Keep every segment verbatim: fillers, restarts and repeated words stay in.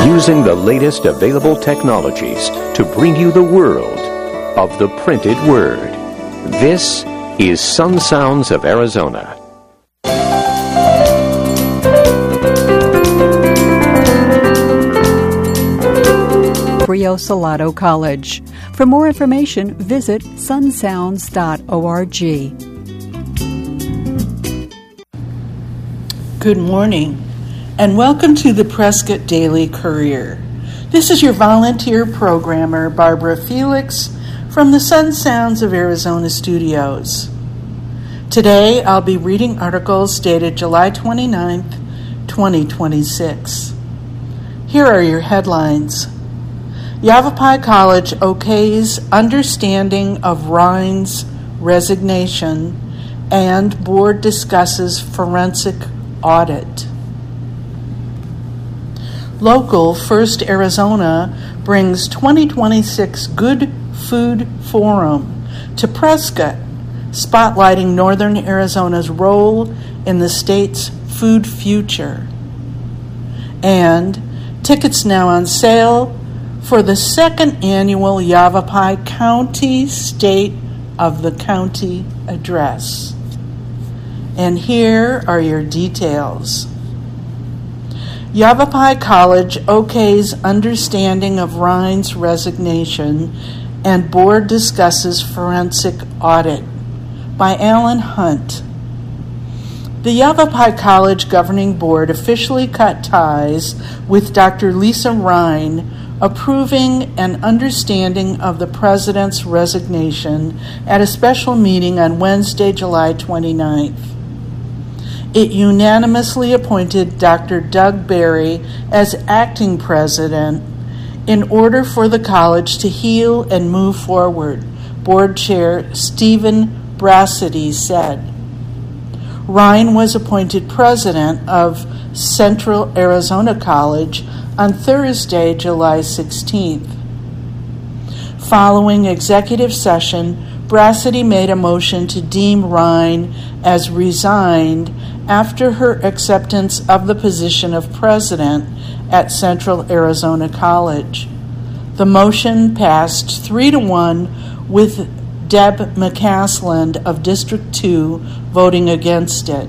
using the latest available technologies to bring you the world of the printed word. This is Sun Sounds of Arizona. Rio Salado College. For more information, visit sun sounds dot org. Good morning, and welcome to the Prescott Daily Courier. This is your volunteer programmer, Barbara Felix, from the Sun Sounds of Arizona studios. Today, I'll be reading articles dated July twenty-ninth, twenty twenty-six. Here are your headlines. Yavapai College okays understanding of Ryan's resignation, and board discusses forensic audit. Local First Arizona brings twenty twenty-six Good Food Forum to Prescott, spotlighting Northern Arizona's role in the state's food future. And tickets now on sale for the second annual Yavapai County State of the County Address. And here are your details. Yavapai College okays understanding of Ryan's resignation, and board discusses forensic audit by Alan Hunt. The Yavapai College Governing Board officially cut ties with Doctor Lisa Ryan, approving an understanding of the president's resignation at a special meeting on Wednesday, July twenty-ninth. It unanimously appointed Doctor Doug Berry as acting president in order for the college to heal and move forward, Board Chair Stephen Brassedy said. Ryan was appointed president of Central Arizona College on Thursday, July sixteenth. Following executive session, Brassedy made a motion to deem Ryan as resigned after her acceptance of the position of president at Central Arizona College. The motion passed three to one, with Deb McCasland of District two voting against it.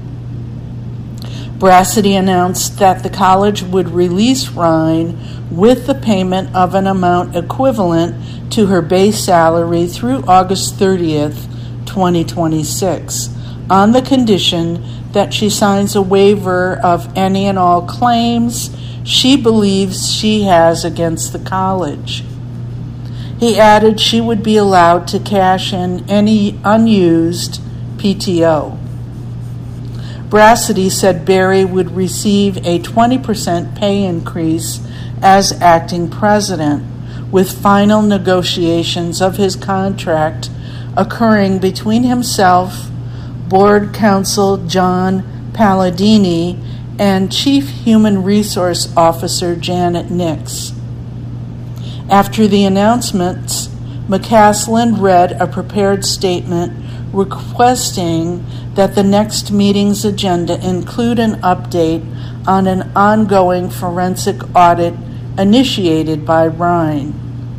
Brassedy announced that the college would release Ryan with the payment of an amount equivalent to her base salary through August thirtieth, twenty twenty-six, on the condition that she signs a waiver of any and all claims she believes she has against the college. He added she would be allowed to cash in any unused P T O. Brassedy said Berry would receive a twenty percent pay increase as acting president, with final negotiations of his contract occurring between himself, Board Counsel John Palladini, and Chief Human Resource Officer Janet Nix. After the announcements, McCasland read a prepared statement requesting that the next meeting's agenda include an update on an ongoing forensic audit initiated by Ryan.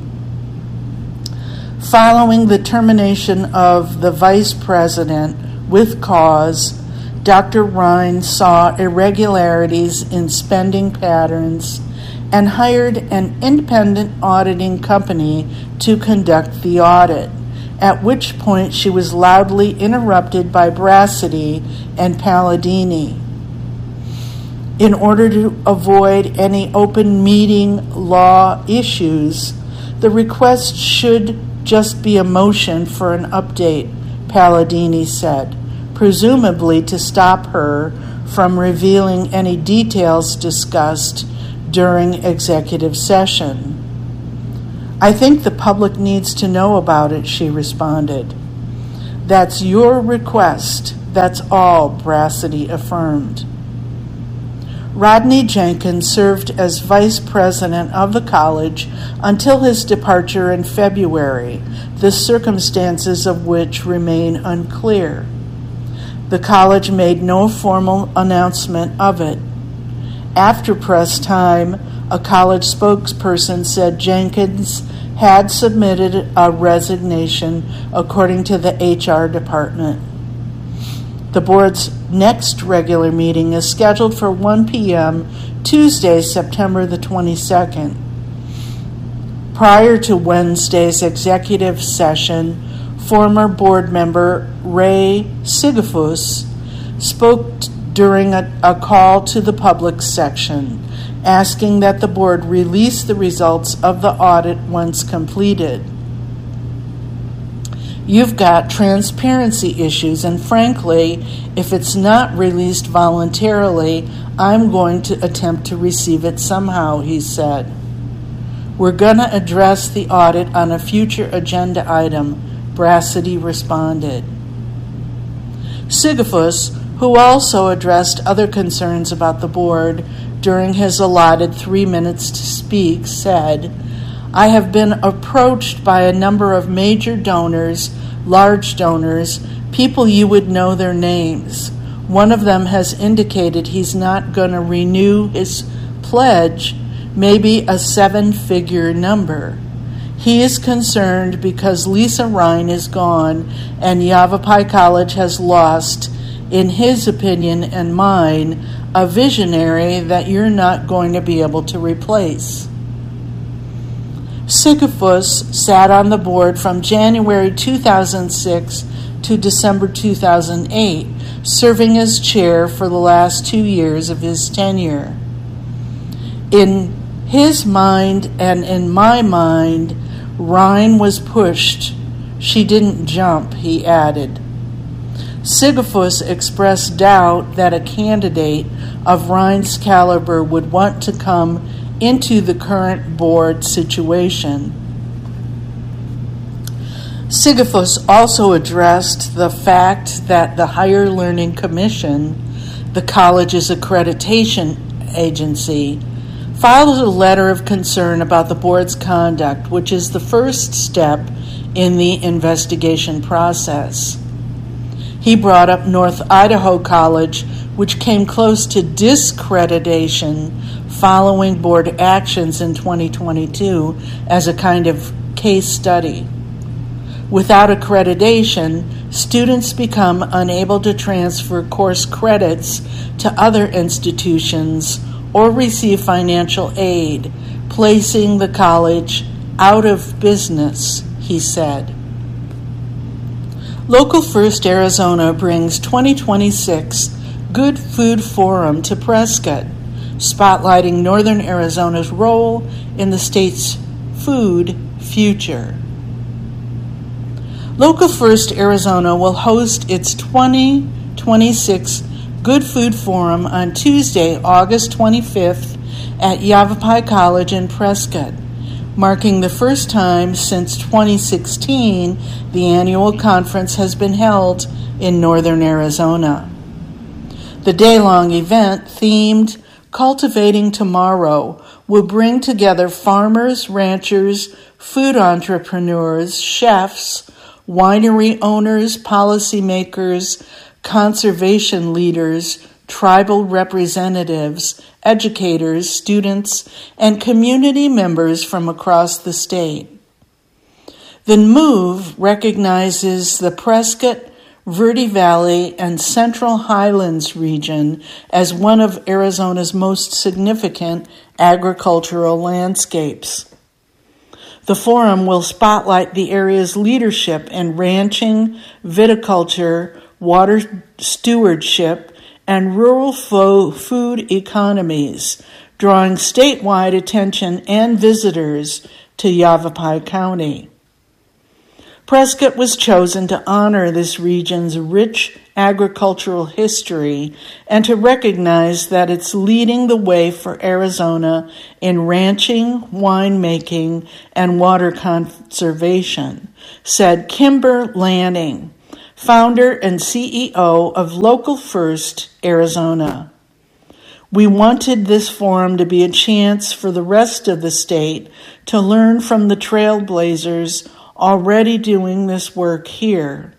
Following the termination of the vice president with cause, Doctor Ryan saw irregularities in spending patterns and hired an independent auditing company to conduct the audit, at which point she was loudly interrupted by Brassedy and Palladini. In order to avoid any open meeting law issues, the request should just be a motion for an update, Palladini said, presumably to stop her from revealing any details discussed during executive session. I think the public needs to know about it, she responded. That's your request, that's all, Brassedy affirmed. Rodney Jenkins served as vice president of the college until his departure in February, the circumstances of which remain unclear. The college made no formal announcement of it. After press time, A college spokesperson said Jenkins had submitted a resignation according to the H R department. The board's next regular meeting is scheduled for one p.m. Tuesday, September the twenty-second. Prior to Wednesday's executive session, former board member Ray Sigafus spoke during a, a call to the public section, asking that the board release the results of the audit once completed. You've got transparency issues, and frankly, if it's not released voluntarily, I'm going to attempt to receive it somehow, he said. We're going to address the audit on a future agenda item, Brassedy responded. Sigafus, who also addressed other concerns about the board during his allotted three minutes to speak, said, I have been approached by a number of major donors, large donors, people you would know their names. One of them has indicated he's not going to renew his pledge, maybe a seven-figure number. He is concerned because Lisa Ryan is gone and Yavapai College has lost, in his opinion and mine, a visionary that you're not going to be able to replace. Sigafus sat on the board from January two thousand six to December two thousand eight, serving as chair for the last two years of his tenure. In his mind and in my mind, Ryan was pushed. She didn't jump, he added. Sigafus expressed doubt that a candidate of Ryan's caliber would want to come into the current board situation. Sigafus also addressed the fact that the Higher Learning Commission, the college's accreditation agency, filed a letter of concern about the board's conduct, which is the first step in the investigation process. He brought up North Idaho College, which came close to discreditation following board actions in twenty twenty-two as a kind of case study. Without accreditation, students become unable to transfer course credits to other institutions or receive financial aid, placing the college out of business, he said. Local First Arizona brings twenty twenty-six Good Food Forum to Prescott, spotlighting Northern Arizona's role in the state's food future. Local First Arizona will host its twenty twenty-six Good Food Forum on Tuesday, August twenty-fifth at Yavapai College in Prescott, marking the first time since twenty sixteen the annual conference has been held in Northern Arizona. The day-long event, themed Cultivating Tomorrow, will bring together farmers, ranchers, food entrepreneurs, chefs, winery owners, policymakers, conservation leaders, tribal representatives, educators, students, and community members from across the state. The move recognizes the Prescott, Verde Valley, and Central Highlands region as one of Arizona's most significant agricultural landscapes. The forum will spotlight the area's leadership in ranching, viticulture, water stewardship, and rural fo- food economies, drawing statewide attention and visitors to Yavapai County. Prescott was chosen to honor this region's rich agricultural history and to recognize that it's leading the way for Arizona in ranching, winemaking, and water conservation, said Kimber Lanning, founder and C E O of Local First Arizona. We wanted this forum to be a chance for the rest of the state to learn from the trailblazers already doing this work here.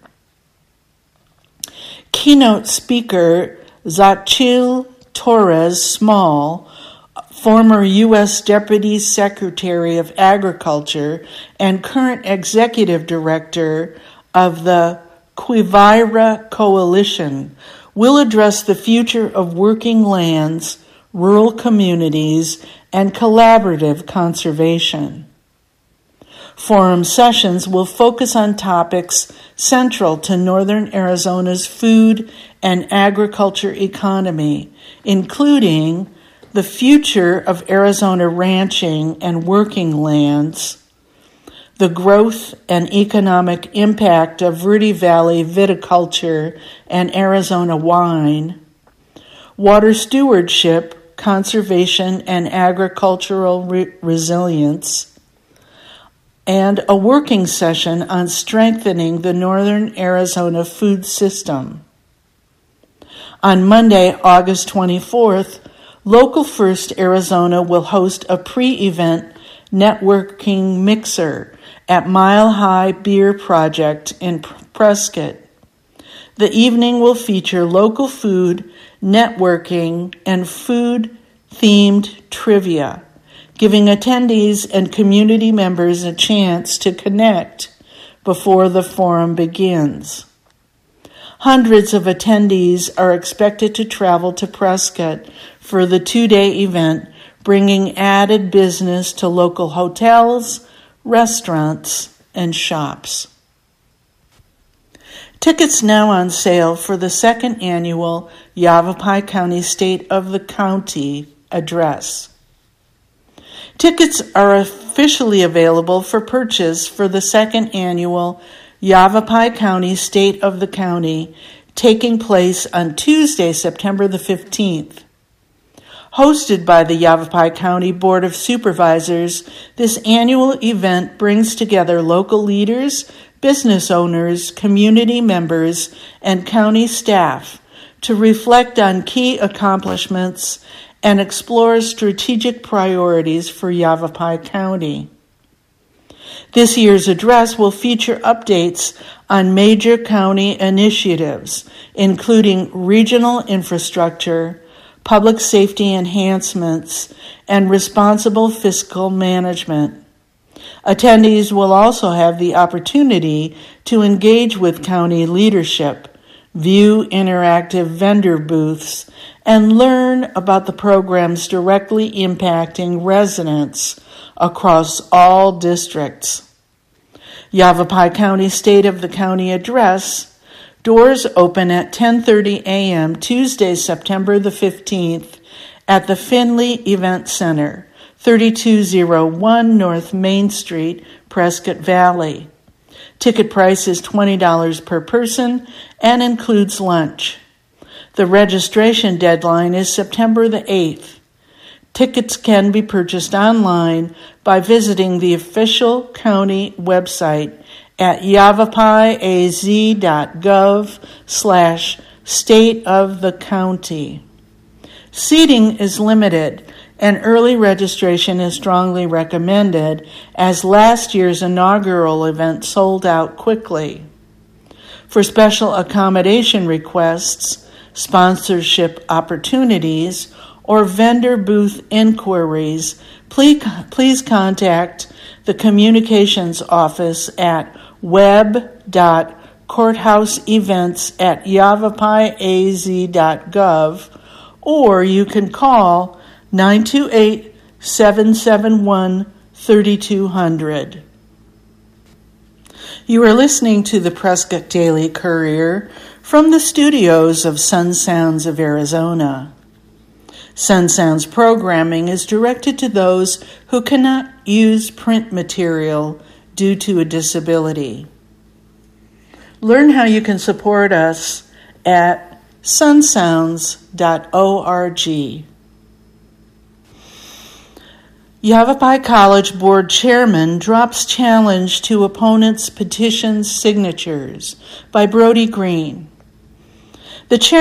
Keynote speaker Xachil Torres Small, former U S Deputy Secretary of Agriculture and current Executive Director of the Quivira Coalition, will address the future of working lands, rural communities, and collaborative conservation. Forum sessions will focus on topics central to Northern Arizona's food and agriculture economy, including the future of Arizona ranching and working lands, the growth and economic impact of Verde Valley viticulture and Arizona wine, water stewardship, conservation, and agricultural re- resilience, and a working session on strengthening the Northern Arizona food system. On Monday, August twenty-fourth, Local First Arizona will host a pre-event networking mixer at Mile High Beer Project in Prescott. The evening will feature local food, networking, and food-themed trivia, giving attendees and community members a chance to connect before the forum begins. Hundreds of attendees are expected to travel to Prescott for the two-day event, bringing added business to local hotels, restaurants, and shops. Tickets now on sale for the second annual Yavapai County State of the County address. Tickets are officially available for purchase for the second annual Yavapai County State of the County, taking place on Tuesday, September the fifteenth. Hosted by the Yavapai County Board of Supervisors, this annual event brings together local leaders, business owners, community members, and county staff to reflect on key accomplishments and explore strategic priorities for Yavapai County. This year's address will feature updates on major county initiatives, including regional infrastructure, public safety enhancements, and responsible fiscal management. Attendees will also have the opportunity to engage with county leadership, view interactive vendor booths, and learn about the programs directly impacting residents across all districts. Yavapai County State of the County address. Doors open at ten thirty a.m. Tuesday, September the fifteenth at the Finley Event Center, thirty-two oh one North Main Street, Prescott Valley. Ticket price is twenty dollars per person and includes lunch. The registration deadline is September the eighth. Tickets can be purchased online by visiting the official county website at yavapaiaz.gov slash state of the county. Seating is limited, and early registration is strongly recommended, as last year's inaugural event sold out quickly. For special accommodation requests, sponsorship opportunities, or vendor booth inquiries, please, please contact the Communications Office at web.courthouseevents at yavapaiaz.gov, or you can call nine two eight, seven seven one, three two zero zero. You are listening to the Prescott Daily Courier from the studios of Sun Sounds of Arizona. Sun Sounds programming is directed to those who cannot use print material due to a disability. Learn how you can support us at sun sounds dot org. Yavapai College Board Chairman drops challenge to opponents' petition signatures by Brody Green. The chair